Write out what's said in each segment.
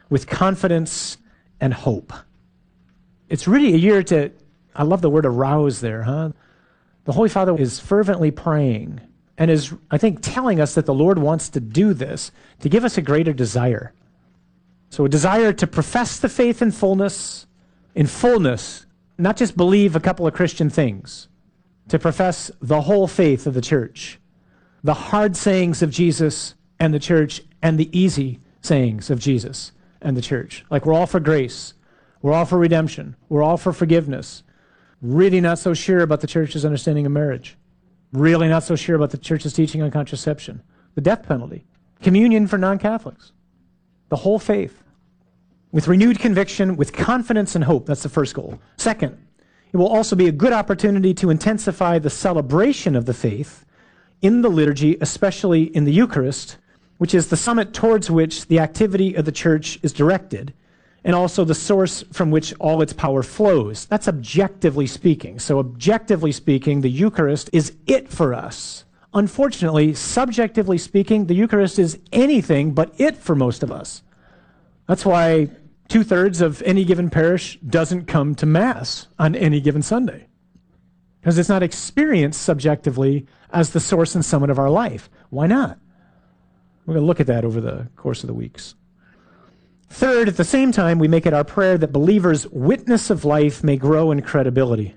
with confidence and hope. It's really a year to, I love the word arouse there, huh? The Holy Father is fervently praying and is, I think, telling us that the Lord wants to do this, to give us a greater desire. So a desire to profess the faith in fullness, not just believe a couple of Christian things, to profess the whole faith of the church, the hard sayings of Jesus and the church, and the easy sayings of Jesus and the church. Like, we're all for grace, we're all for redemption, we're all for forgiveness. Really not so sure about the church's understanding of marriage. Really not so sure about the church's teaching on contraception, the death penalty, communion for non-Catholics, the whole faith. With renewed conviction, with confidence and hope. That's the first goal. Second, it will also be a good opportunity to intensify the celebration of the faith in the liturgy, especially in the Eucharist, which is the summit towards which the activity of the church is directed, and also the source from which all its power flows. That's objectively speaking. So objectively speaking, the Eucharist is it for us. Unfortunately, subjectively speaking, the Eucharist is anything but it for most of us. That's why 2/3 of any given parish doesn't come to Mass on any given Sunday, because it's not experienced subjectively as the source and summit of our life. Why not? We're going to look at that over the course of the weeks. Third, at the same time, we make it our prayer that believers' witness of life may grow in credibility.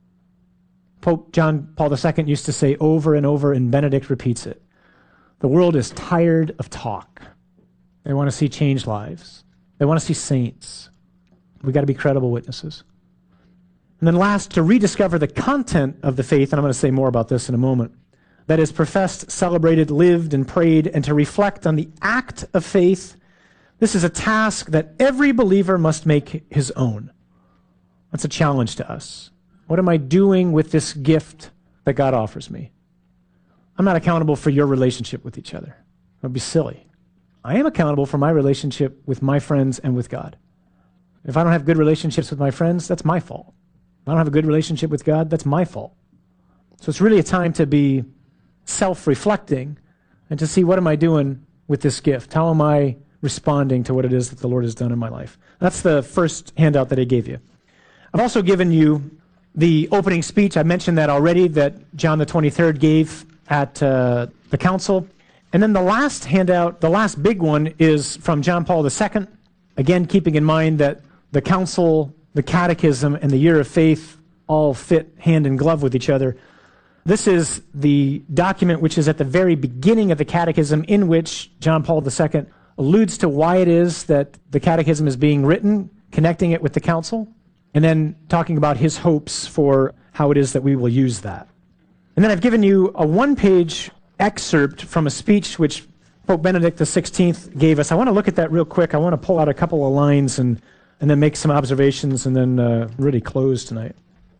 Pope John Paul II used to say over and over, and Benedict repeats it, the world is tired of talk. They want to see changed lives. They want to see saints. We've got to be credible witnesses. And then last, to rediscover the content of the faith, and I'm going to say more about this in a moment, that is professed, celebrated, lived, and prayed, and to reflect on the act of faith. This is a task that every believer must make his own. That's a challenge to us. What am I doing with this gift that God offers me? I'm not accountable for your relationship with each other. That would be silly. I am accountable for my relationship with my friends and with God. If I don't have good relationships with my friends, that's my fault. If I don't have a good relationship with God, that's my fault. So it's really a time to be self-reflecting and to see, what am I doing with this gift? How am I responding to what it is that the Lord has done in my life? That's the first handout that I gave you. I've also given you the opening speech. I mentioned that already, that John the 23rd gave at the council. And then the last handout, the last big one, is from John Paul II. Again, keeping in mind that the council, the catechism, and the year of faith all fit hand in glove with each other. This is the document which is at the very beginning of the catechism, in which John Paul II alludes to why it is that the catechism is being written, connecting it with the council, and then talking about his hopes for how it is that we will use that. And then I've given you a one-page excerpt from a speech which Pope Benedict XVI gave us. I want to look at that real quick. I want to pull out a couple of lines and then make some observations and then really close tonight.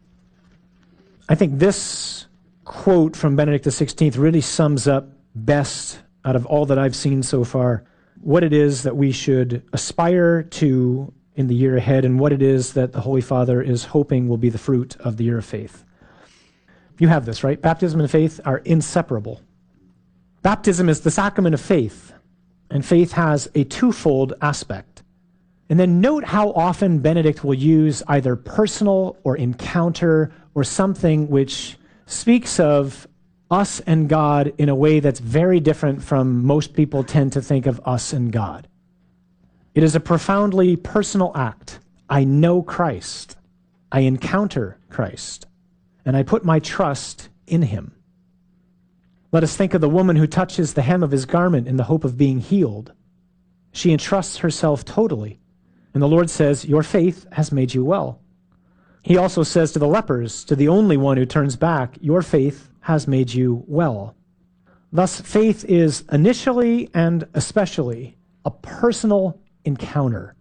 I think this quote from Benedict XVI really sums up best, out of all that I've seen so far, what it is that we should aspire to in the year ahead, and what it is that the Holy Father is hoping will be the fruit of the year of faith. You have this, right? Baptism and faith are inseparable. Baptism is the sacrament of faith, and faith has a twofold aspect. And then note how often Benedict will use either personal or encounter or something which speaks of us and God in a way that's very different from most people tend to think of us and God. It is a profoundly personal act. I know Christ. I encounter Christ. And I put my trust in him. Let us think of the woman who touches the hem of his garment in the hope of being healed. She entrusts herself totally. And the Lord says, your faith has made you well. He also says to the lepers, to the only one who turns back, your faith has made you well. Thus, faith is initially and especially a personal encounter.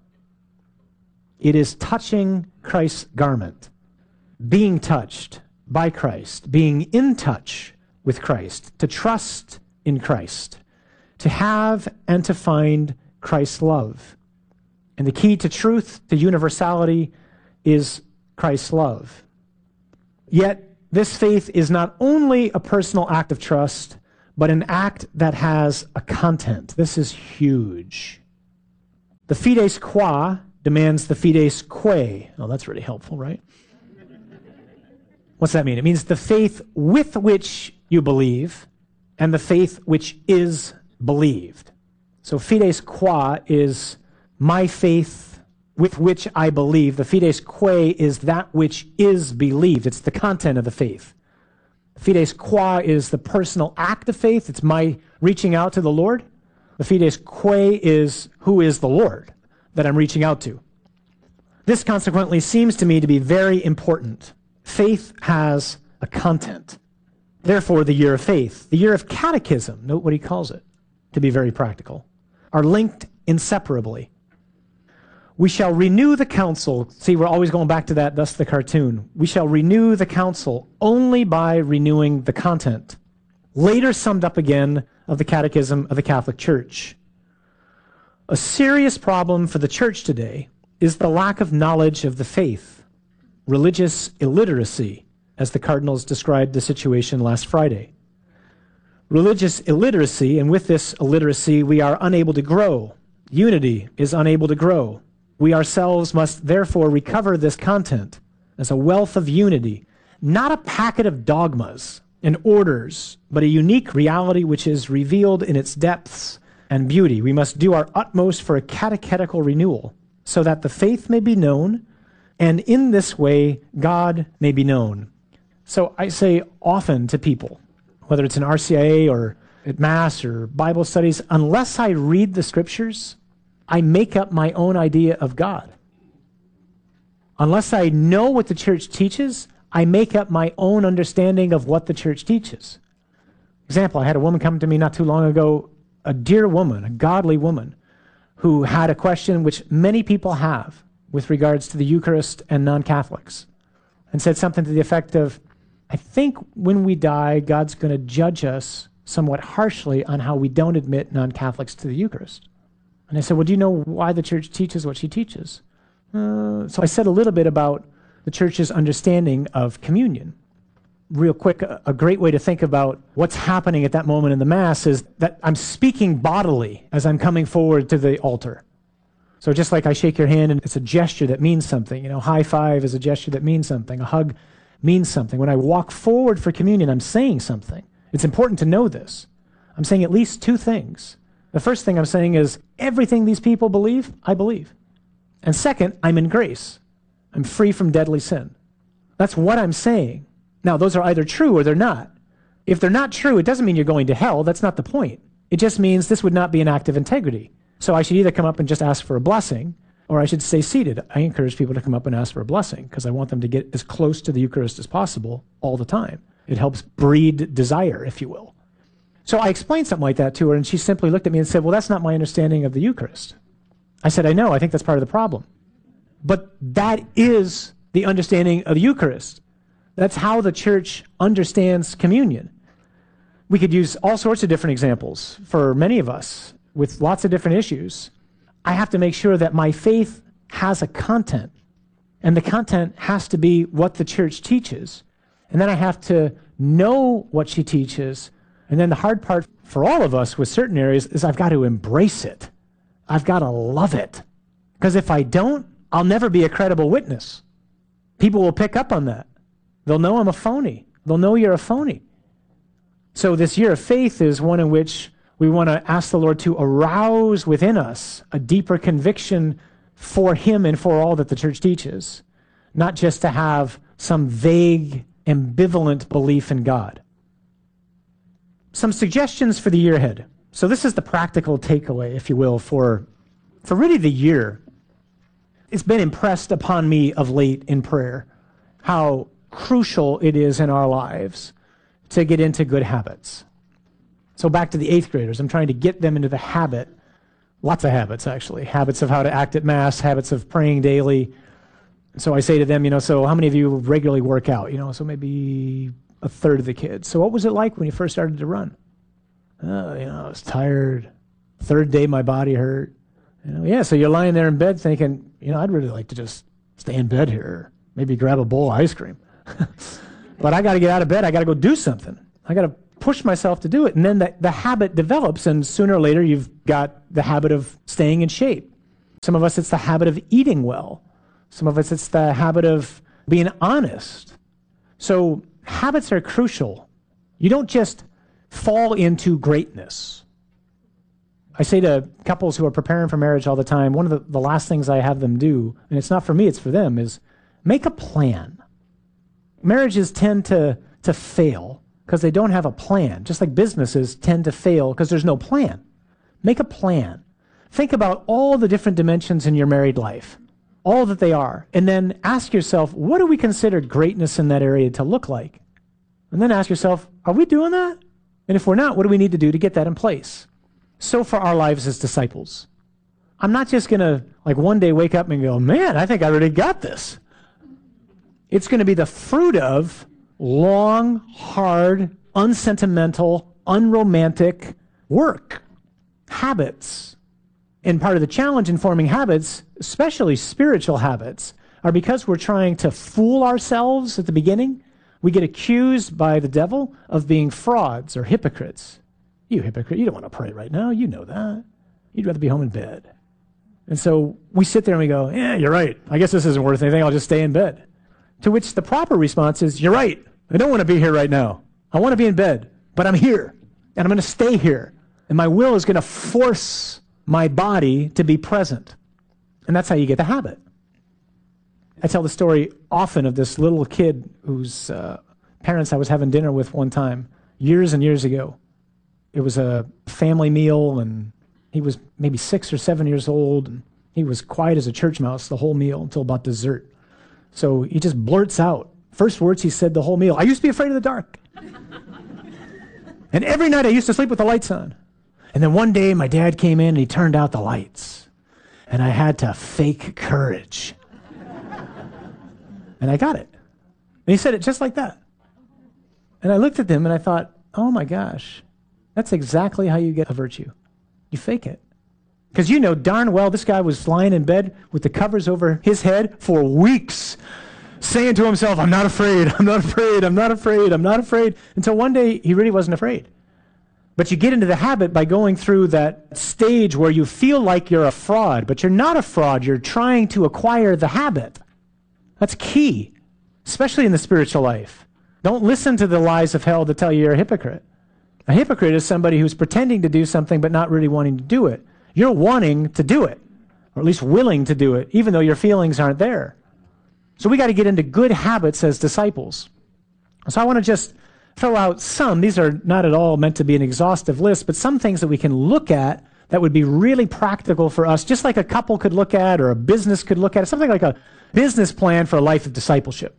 It is touching Christ's garment, being touched by Christ, being in touch with Christ, to trust in Christ, to have and to find Christ's love. And the key to truth, to universality, is Christ's love. Yet, this faith is not only a personal act of trust, but an act that has a content. This is huge. The fides qua demands the fides quae. Oh, that's really helpful, right? What's that mean? It means the faith with which you believe and the faith which is believed. So fides qua is my faith with which I believe. The fides quae is that which is believed. It's the content of the faith. Fides qua is the personal act of faith. It's my reaching out to the Lord. The fides quae is who is the Lord that I'm reaching out to. This consequently seems to me to be very important. Faith has a content. Therefore, the year of faith, the year of catechism, note what he calls it, to be very practical, are linked inseparably. We shall renew the counsel. See, we're always going back to that, thus the cartoon. We shall renew the counsel only by renewing the content. Later summed up again of the Catechism of the Catholic Church. A serious problem for the church today is the lack of knowledge of the faith, religious illiteracy, as the cardinals described the situation last Friday. Religious illiteracy, and with this illiteracy, we are unable to grow. Unity is unable to grow. We ourselves must therefore recover this content as a wealth of unity, not a packet of dogmas and orders, but a unique reality which is revealed in its depths and beauty. We must do our utmost for a catechetical renewal so that the faith may be known, and in this way, God may be known. So I say often to people, whether it's in RCIA or at Mass or Bible studies, unless I read the Scriptures, I make up my own idea of God. Unless I know what the church teaches, I make up my own understanding of what the church teaches. Example, I had a woman come to me not too long ago, a dear woman, a godly woman, who had a question which many people have with regards to the Eucharist and non-Catholics, and said something to the effect of, I think when we die, God's going to judge us somewhat harshly on how we don't admit non-Catholics to the Eucharist. And I said, well, do you know why the church teaches what she teaches? So I said a little bit about the church's understanding of communion. Real quick, a great way to think about what's happening at that moment in the Mass is that I'm speaking bodily as I'm coming forward to the altar. So just like I shake your hand and it's a gesture that means something, high five is a gesture that means something, a hug means something. When I walk forward for communion, I'm saying something. It's important to know this. I'm saying at least two things. The first thing I'm saying is everything these people believe, I believe. And second, I'm in grace. I'm free from deadly sin. That's what I'm saying. Now, those are either true or they're not. If they're not true, it doesn't mean you're going to hell. That's not the point. It just means this would not be an act of integrity. So I should either come up and just ask for a blessing, or I should stay seated. I encourage people to come up and ask for a blessing because I want them to get as close to the Eucharist as possible all the time. It helps breed desire, if you will. So I explained something like that to her, and she simply looked at me and said, well, that's not my understanding of the Eucharist. I said, I know, I think that's part of the problem. But that is the understanding of the Eucharist. That's how the church understands communion. We could use all sorts of different examples for many of us with lots of different issues. I have to make sure that my faith has a content, and the content has to be what the church teaches. And then I have to know what she teaches. And then the hard part for all of us with certain areas is I've got to embrace it. I've got to love it. Because if I don't, I'll never be a credible witness. People will pick up on that. They'll know I'm a phony. They'll know you're a phony. So this year of faith is one in which we want to ask the Lord to arouse within us a deeper conviction for Him and for all that the church teaches, not just to have some vague, ambivalent belief in God. Some suggestions for the year ahead. So this is the practical takeaway, if you will, for really the year. It's been impressed upon me of late in prayer how crucial it is in our lives to get into good habits. So back to the 8th graders, I'm trying to get them into the habit, lots of habits actually, habits of how to act at Mass, habits of praying daily. So I say to them, so how many of you regularly work out? So maybe a third of the kids. So what was it like when you first started to run? I was tired. Third day my body hurt. So you're lying there in bed thinking, I'd really like to just stay in bed here, maybe grab a bowl of ice cream. But I got to get out of bed. I got to go do something. I got to push myself to do it. And then the habit develops, and sooner or later you've got the habit of staying in shape. Some of us, it's the habit of eating well. Some of us, it's the habit of being honest. So habits are crucial. You don't just fall into greatness. I say to couples who are preparing for marriage all the time, one of the last things I have them do, and it's not for me, it's for them, is make a plan. Marriages tend to fail because they don't have a plan, just like businesses tend to fail because there's no plan. Make a plan. Think about all the different dimensions in your married life, all that they are, and then ask yourself, what do we consider greatness in that area to look like? And then ask yourself, are we doing that? And if we're not, what do we need to do to get that in place? So for our lives as disciples, I'm not just going to one day wake up and go, man, I think I already got this. It's going to be the fruit of long, hard, unsentimental, unromantic work, habits. And part of the challenge in forming habits, especially spiritual habits, are because we're trying to fool ourselves at the beginning, we get accused by the devil of being frauds or hypocrites. You hypocrite, you don't want to pray right now. You know that. You'd rather be home in bed. And so we sit there and we go, yeah, you're right. I guess this isn't worth anything. I'll just stay in bed. To which the proper response is, you're right. I don't want to be here right now. I want to be in bed, but I'm here, and I'm going to stay here. And my will is going to force my body to be present. And that's how you get the habit. I tell the story often of this little kid whose parents I was having dinner with one time, years and years ago. It was a family meal, and he was maybe 6 or 7 years old, and he was quiet as a church mouse the whole meal until about dessert. So he just blurts out. First words he said the whole meal, I used to be afraid of the dark. And every night I used to sleep with the lights on. And then one day my dad came in and he turned out the lights. And I had to fake courage. And I got it. And he said it just like that. And I looked at him and I thought, oh my gosh, that's exactly how you get a virtue. You fake it. Because you know darn well this guy was lying in bed with the covers over his head for weeks, saying to himself, I'm not afraid, I'm not afraid, I'm not afraid, I'm not afraid, until one day he really wasn't afraid. But you get into the habit by going through that stage where you feel like you're a fraud, but you're not a fraud, you're trying to acquire the habit. That's key, especially in the spiritual life. Don't listen to the lies of hell that tell you you're a hypocrite. A hypocrite is somebody who's pretending to do something but not really wanting to do it. You're wanting to do it, or at least willing to do it, even though your feelings aren't there. So we got to get into good habits as disciples. So I want to just throw out some. These are not at all meant to be an exhaustive list, but some things that we can look at that would be really practical for us, just like a couple could look at or a business could look at, something like a business plan for a life of discipleship.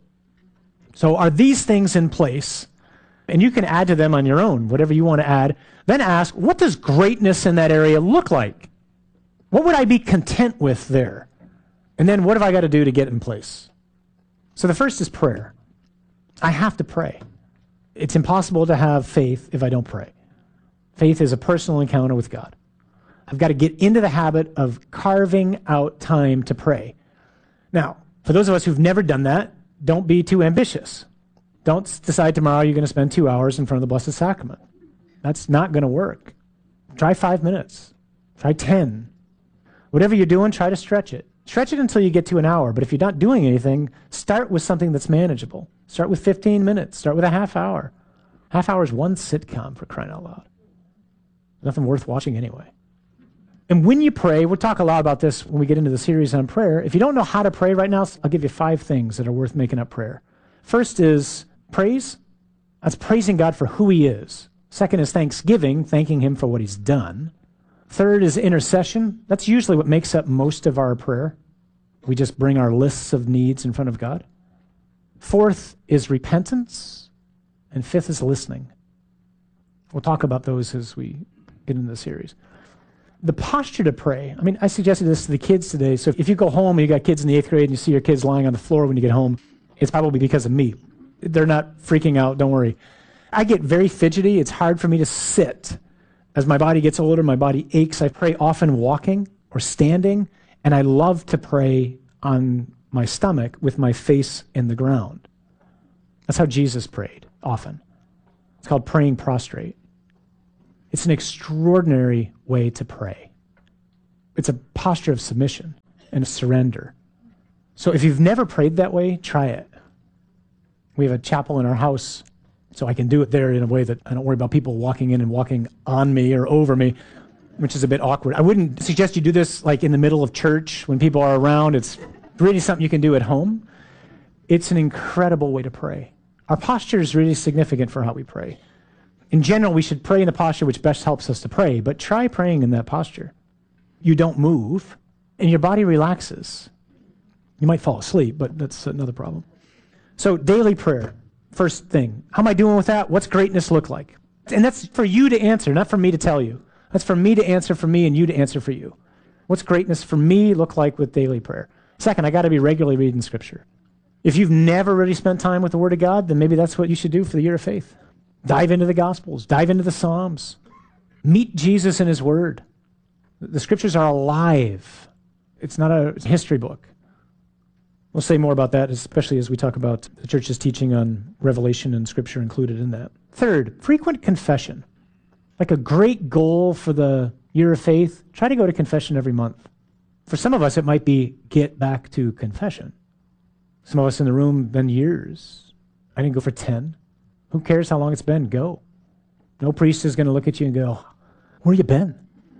So are these things in place? And you can add to them on your own, whatever you want to add. Then ask, what does greatness in that area look like? What would I be content with there? And then what have I got to do to get in place? So the first is prayer. I have to pray. It's impossible to have faith if I don't pray. Faith is a personal encounter with God. I've got to get into the habit of carving out time to pray. Now, for those of us who've never done that, don't be too ambitious. Don't decide tomorrow you're going to spend 2 hours in front of the Blessed Sacrament. That's not going to work. Try 5 minutes. Try 10. Whatever you're doing, try to stretch it. Stretch it until you get to an hour. But if you're not doing anything, start with something that's manageable. Start with 15 minutes. Start with a half hour. Half hour is one sitcom, for crying out loud. Nothing worth watching anyway. And when you pray, we'll talk a lot about this when we get into the series on prayer. If you don't know how to pray right now, I'll give you 5 things that are worth making up prayer. First is praise. That's praising God for who he is. Second is thanksgiving, thanking him for what he's done. Third is intercession. That's usually what makes up most of our prayer. We just bring our lists of needs in front of God. Fourth is repentance. And fifth is listening. We'll talk about those as we get into the series. The posture to pray. I mean, I suggested this to the kids today. So if you go home and you got kids in the 8th grade and you see your kids lying on the floor when you get home, it's probably because of me. They're not freaking out, don't worry. I get very fidgety. It's hard for me to sit. As my body gets older, my body aches. I pray often walking or standing, and I love to pray on my stomach with my face in the ground. That's how Jesus prayed often. It's called praying prostrate. It's an extraordinary way to pray. It's a posture of submission and surrender. So if you've never prayed that way, try it. We have a chapel in our house, so I can do it there in a way that I don't worry about people walking in and walking on me or over me, which is a bit awkward. I wouldn't suggest you do this like in the middle of church when people are around. It's really something you can do at home. It's an incredible way to pray. Our posture is really significant for how we pray. In general, we should pray in the posture which best helps us to pray, but try praying in that posture. You don't move, and your body relaxes. You might fall asleep, but that's another problem. So daily prayer, first thing. How am I doing with that? What's greatness look like? And that's for you to answer, not for me to tell you. That's for me to answer for me and you to answer for you. What's greatness for me look like with daily prayer? Second, I got to be regularly reading Scripture. If you've never really spent time with the Word of God, then maybe that's what you should do for the year of faith. Dive into the Gospels. Dive into the Psalms. Meet Jesus in His Word. The Scriptures are alive. It's not a history book. We'll say more about that, especially as we talk about the church's teaching on Revelation and Scripture included in that. Third, frequent confession. Like a great goal for the year of faith, try to go to confession every month. For some of us, it might be get back to confession. Some of us in the room, been years. I didn't go for 10. Who cares how long it's been? Go. No priest is going to look at you and go, where you been?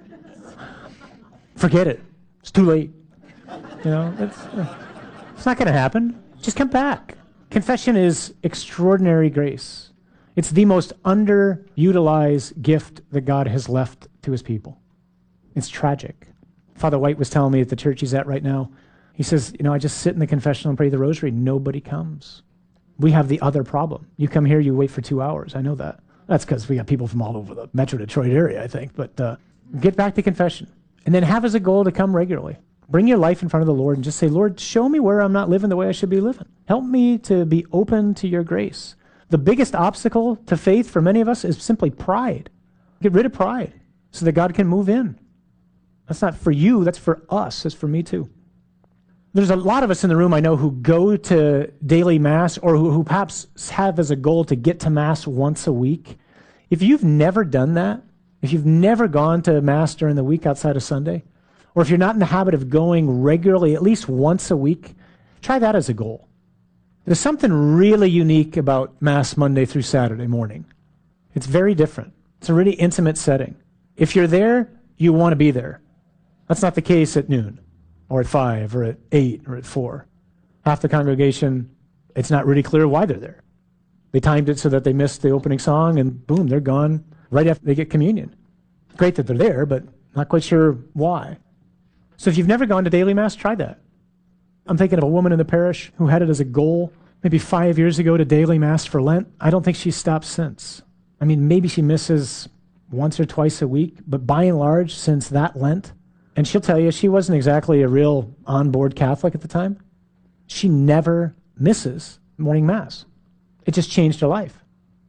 Forget it. It's too late. You know, it's not going to happen. Just come back. Confession is extraordinary grace. It's the most underutilized gift that God has left to His people. It's tragic. Father White was telling me at the church he's at right now, he says, I just sit in the confessional and pray the rosary. Nobody comes. We have the other problem. You come here, you wait for 2 hours. I know that. That's because we got people from all over the Metro Detroit area, I think. But get back to confession. And then have as a goal to come regularly. Bring your life in front of the Lord and just say, Lord, show me where I'm not living the way I should be living. Help me to be open to your grace. The biggest obstacle to faith for many of us is simply pride. Get rid of pride so that God can move in. That's not for you, that's for us, that's for me too. There's a lot of us in the room I know who go to daily Mass or who perhaps have as a goal to get to Mass once a week. If you've never done that, if you've never gone to Mass during the week outside of Sunday, or if you're not in the habit of going regularly at least once a week, try that as a goal. There's something really unique about Mass Monday through Saturday morning. It's very different. It's a really intimate setting. If you're there, you want to be there. That's not the case at noon, or at 5, or at 8, or at 4. Half the congregation, it's not really clear why they're there. They timed it so that they missed the opening song, and boom, they're gone right after they get communion. Great that they're there, but not quite sure why. So if you've never gone to daily Mass, try that. I'm thinking of a woman in the parish who had it as a goal maybe 5 years ago to daily Mass for Lent. I don't think she's stopped since. I mean, maybe she misses once or twice a week, but by and large, since that Lent, and she'll tell you she wasn't exactly a real on-board Catholic at the time, she never misses morning Mass. It just changed her life.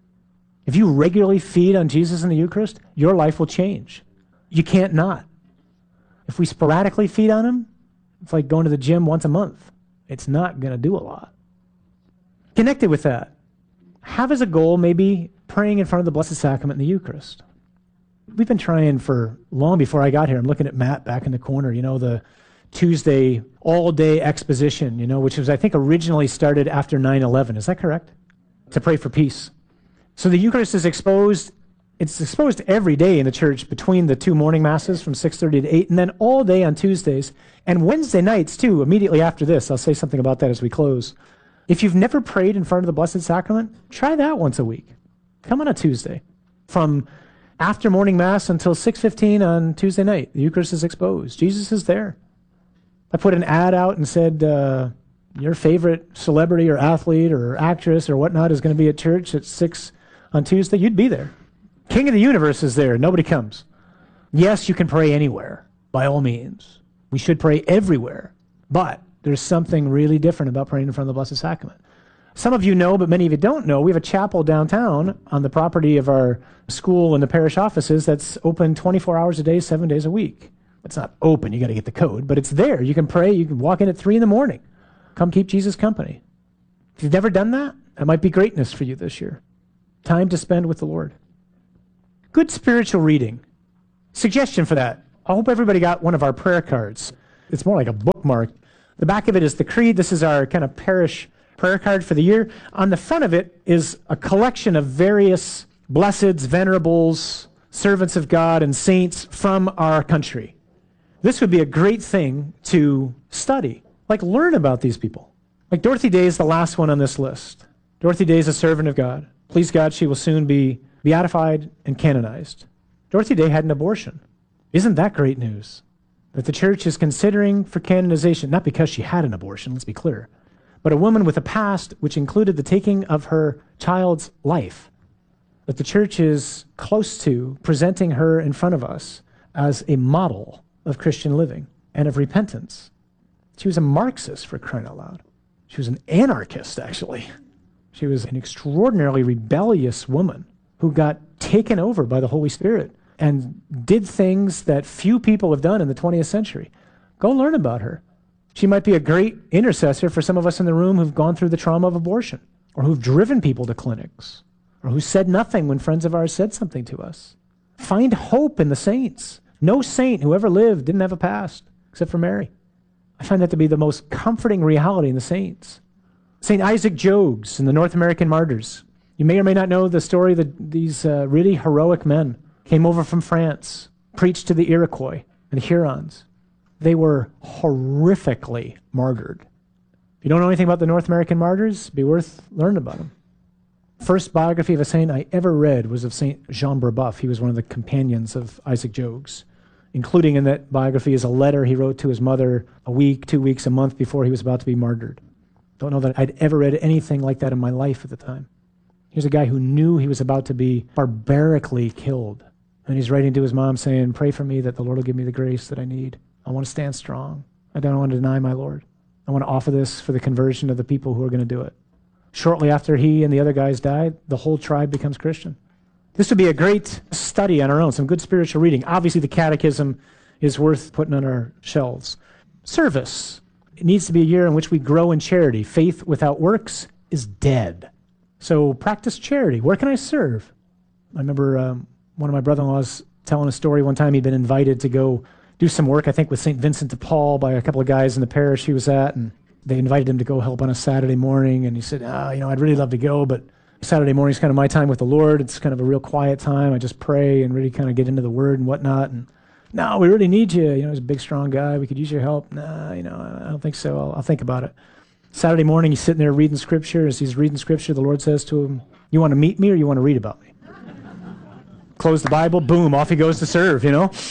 If you regularly feed on Jesus in the Eucharist, your life will change. You can't not. If we sporadically feed on Him, it's like going to the gym once a month. It's not going to do a lot. Connected with that, have as a goal maybe praying in front of the Blessed Sacrament in the Eucharist. We've been trying for long before I got here. I'm looking at Matt back in the corner, the Tuesday all-day exposition, which was, I think, originally started after 9/11. Is that correct? To pray for peace. So the Eucharist is exposed. It's exposed every day in the church between the two morning Masses from 6:30 to 8, and then all day on Tuesdays, and Wednesday nights, too, immediately after this. I'll say something about that as we close. If you've never prayed in front of the Blessed Sacrament, try that once a week. Come on a Tuesday. From after morning Mass until 6:15 on Tuesday night, the Eucharist is exposed. Jesus is there. I put an ad out and said, your favorite celebrity or athlete or actress or whatnot is going to be at church at 6 on Tuesday. You'd be there. King of the universe is there. Nobody comes. Yes, you can pray anywhere, by all means. We should pray everywhere. But there's something really different about praying in front of the Blessed Sacrament. Some of you know, but many of you don't know, we have a chapel downtown on the property of our school and the parish offices that's open 24 hours a day, 7 days a week. It's not open, you got to get the code, but it's there. You can pray, you can walk in at 3 a.m. Come keep Jesus company. If you've never done that, that might be greatness for you this year. Time to spend with the Lord. Good spiritual reading. Suggestion for that. I hope everybody got one of our prayer cards. It's more like a bookmark. The back of it is the creed. This is our kind of parish prayer card for the year. On the front of it is a collection of various blesseds, venerables, servants of God, and saints from our country. This would be a great thing to study, like learn about these people. Like Dorothy Day is the last one on this list. Dorothy Day is a servant of God. Please God, she will soon be beatified and canonized. Dorothy Day had an abortion. Isn't that great news? That the church is considering for canonization, not because she had an abortion, let's be clear, but a woman with a past which included the taking of her child's life. But the church is close to presenting her in front of us as a model of Christian living and of repentance. She was a Marxist, for crying out loud. She was an anarchist, actually. She was an extraordinarily rebellious woman who got taken over by the Holy Spirit and did things that few people have done in the 20th century. Go learn about her. She might be a great intercessor for some of us in the room who've gone through the trauma of abortion, or who've driven people to clinics, or who said nothing when friends of ours said something to us. Find hope in the saints. No saint who ever lived didn't have a past, except for Mary. I find that to be the most comforting reality in the saints. St. Isaac Jogues and the North American martyrs. You may or may not know the story that these really heroic men came over from France, preached to the Iroquois and the Hurons. They were horrifically martyred. If you don't know anything about the North American martyrs, it'd be worth learning about them. First biography of a saint I ever read was of St. Jean Brebeuf. He was one of the companions of Isaac Jogues. Including in that biography is a letter he wrote to his mother a week, 2 weeks, a month before he was about to be martyred. Don't know that I'd ever read anything like that in my life at the time. Here's a guy who knew he was about to be barbarically killed. And he's writing to his mom saying, pray for me that the Lord will give me the grace that I need. I want to stand strong. I don't want to deny my Lord. I want to offer this for the conversion of the people who are going to do it. Shortly after he and the other guys died, the whole tribe becomes Christian. This would be a great study on our own, some good spiritual reading. Obviously, the catechism is worth putting on our shelves. Service. It needs to be a year in which we grow in charity. Faith without works is dead. So practice charity. Where can I serve? I remember one of my brother-in-laws telling a story one time. He'd been invited to go do some work, I think, with St. Vincent de Paul by a couple of guys in the parish he was at, and they invited him to go help on a Saturday morning, and he said, I'd really love to go, but Saturday morning is kind of my time with the Lord. It's kind of a real quiet time. I just pray and really kind of get into the Word and whatnot. And no, we really need you. He's a big, strong guy. We could use your help. No, I don't think so. I'll think about it. Saturday morning, he's sitting there reading Scripture. As he's reading Scripture, the Lord says to him, you want to meet me or you want to read about me? Close the Bible, boom, off he goes to serve,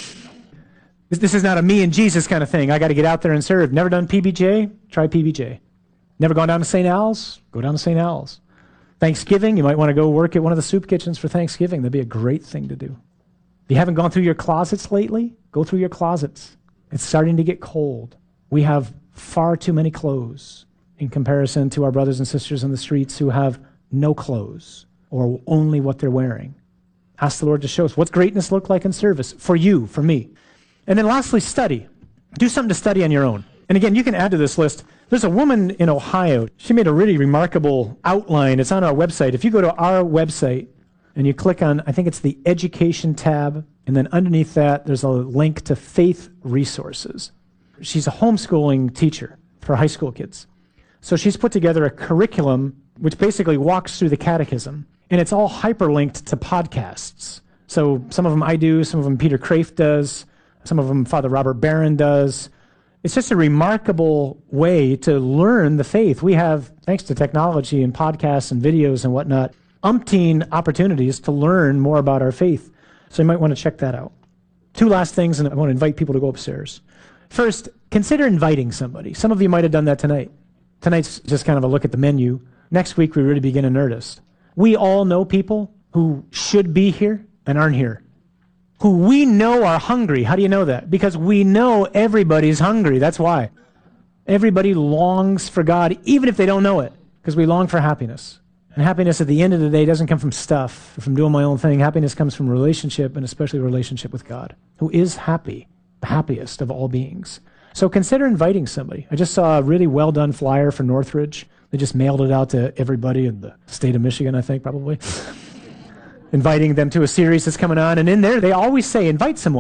This is not a me and Jesus kind of thing. I got to get out there and serve. Never done PBJ? Try PBJ. Never gone down to St. Al's? Go down to St. Al's. Thanksgiving, you might want to go work at one of the soup kitchens for Thanksgiving. That'd be a great thing to do. If you haven't gone through your closets lately, go through your closets. It's starting to get cold. We have far too many clothes in comparison to our brothers and sisters on the streets who have no clothes or only what they're wearing. Ask the Lord to show us what's greatness look like in service for you, for me. And then lastly, study. Do something to study on your own. And again, you can add to this list. There's a woman in Ohio. She made a really remarkable outline. It's on our website. If you go to our website and you click on, I think it's the education tab, and then underneath that, there's a link to faith resources. She's a homeschooling teacher for high school kids. So she's put together a curriculum which basically walks through the catechism, and it's all hyperlinked to podcasts. So some of them I do, some of them Peter Kraft does, some of them Father Robert Barron does. It's just a remarkable way to learn the faith. We have, thanks to technology and podcasts and videos and whatnot, umpteen opportunities to learn more about our faith. So you might want to check that out. Two last things, and I want to invite people to go upstairs. First, consider inviting somebody. Some of you might have done that tonight. Tonight's just kind of a look at the menu. Next week, we really begin in earnest. We all know people who should be here and aren't here, who we know are hungry. How do you know that? Because we know everybody's hungry. That's why. Everybody longs for God, even if they don't know it, because we long for happiness. And happiness at the end of the day doesn't come from stuff, or from doing my own thing. Happiness comes from relationship, and especially relationship with God, who is happy, the happiest of all beings. So consider inviting somebody. I just saw a really well-done flyer for Northridge. They just mailed it out to everybody in the state of Michigan, I think, probably. Inviting them to a series that's coming on. And in there, they always say, invite someone.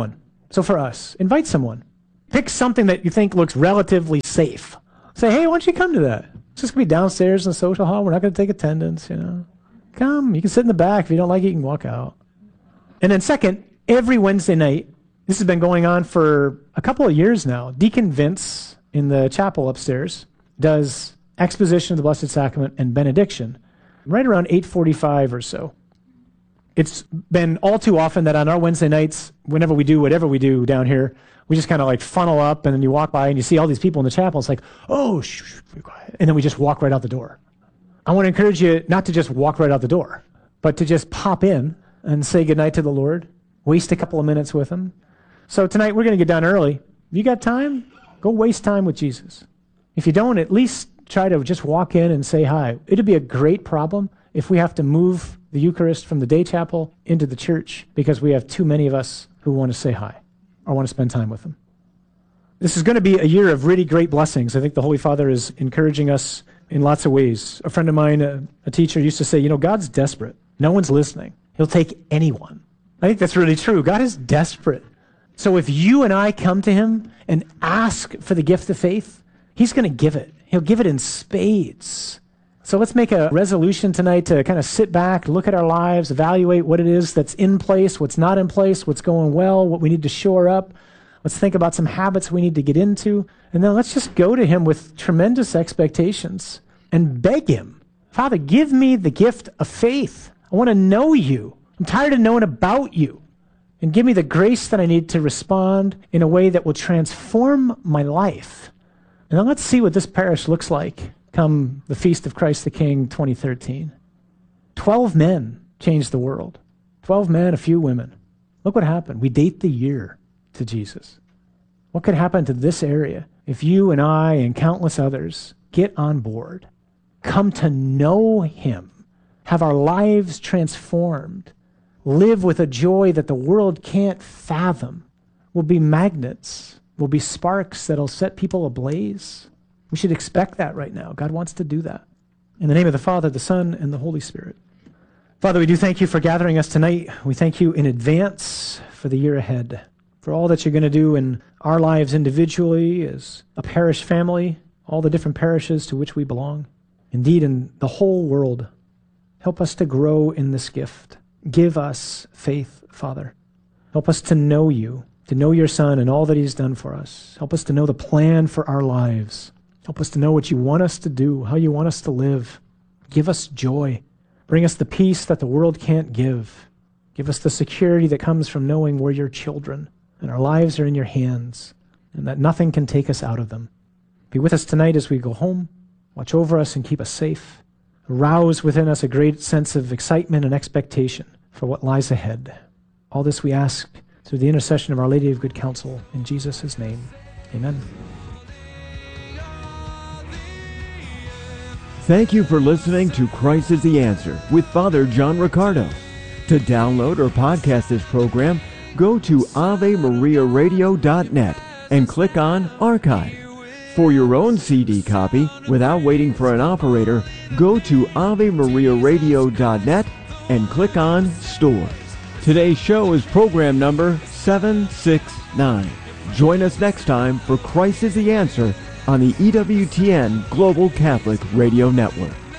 So for us, invite someone. Pick something that you think looks relatively safe. Say, hey, why don't you come to that? It's just going to be downstairs in the social hall. We're not going to take attendance, Come. You can sit in the back. If you don't like it, you can walk out. And then second, every Wednesday night, this has been going on for a couple of years now. Deacon Vince in the chapel upstairs does exposition of the Blessed Sacrament and benediction right around 8:45 or so. It's been all too often that on our Wednesday nights, whenever we do whatever we do down here, we just kind of like funnel up, and then you walk by and you see all these people in the chapel. It's like, oh, shh, be quiet. And then we just walk right out the door. I want to encourage you not to just walk right out the door, but to just pop in and say goodnight to the Lord, waste a couple of minutes with him. So tonight we're going to get done early. If you got time, go waste time with Jesus. If you don't, at least try to just walk in and say hi. It'd be a great problem if we have to move the Eucharist from the day chapel into the church because we have too many of us who want to say hi or want to spend time with him. This is going to be a year of really great blessings. I think the Holy Father is encouraging us in lots of ways. A friend of mine, a teacher, used to say, God's desperate. No one's listening. He'll take anyone. I think that's really true. God is desperate. So if you and I come to him and ask for the gift of faith, he's going to give it. He'll give it in spades. So let's make a resolution tonight to kind of sit back, look at our lives, evaluate what it is that's in place, what's not in place, what's going well, what we need to shore up. Let's think about some habits we need to get into. And then let's just go to him with tremendous expectations and beg him, Father, give me the gift of faith. I want to know you. I'm tired of knowing about you. And give me the grace that I need to respond in a way that will transform my life. And then let's see what this parish looks like come the Feast of Christ the King 2013. 12 men changed the world. 12 men, a few women. Look what happened. We date the year to Jesus. What could happen to this area if you and I and countless others get on board, come to know him, have our lives transformed, live with a joy that the world can't fathom? We'll be magnets. We'll be sparks that'll set people ablaze. We should expect that right now. God wants to do that. In the name of the Father, the Son, and the Holy Spirit. Father, we do thank you for gathering us tonight. We thank you in advance for the year ahead, for all that you're going to do in our lives individually, as a parish family, all the different parishes to which we belong. Indeed, in the whole world. Help us to grow in this gift. Give us faith, Father. Help us to know you, to know your Son and all that he's done for us. Help us to know the plan for our lives. Help us to know what you want us to do, how you want us to live. Give us joy. Bring us the peace that the world can't give. Give us the security that comes from knowing we're your children and our lives are in your hands and that nothing can take us out of them. Be with us tonight as we go home. Watch over us and keep us safe. Arouse within us a great sense of excitement and expectation for what lies ahead. All this we ask through the intercession of Our Lady of Good Counsel. In Jesus' name, amen. Thank you for listening to Christ is the Answer with Father John Riccardo. To download or podcast this program, go to AveMariaRadio.net and click on Archive. For your own CD copy, without waiting for an operator, go to AveMariaRadio.net and click on Store. Today's show is program number 769. Join us next time for Christ is the Answer on the EWTN Global Catholic Radio Network.